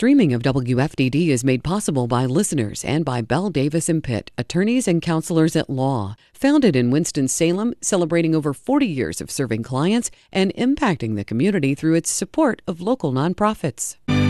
Streaming of WFDD is made possible by listeners and by Bell Davis and Pitt, attorneys and counselors at law. Founded in Winston-Salem, celebrating over 40 years of serving clients and impacting the community through its support of local nonprofits.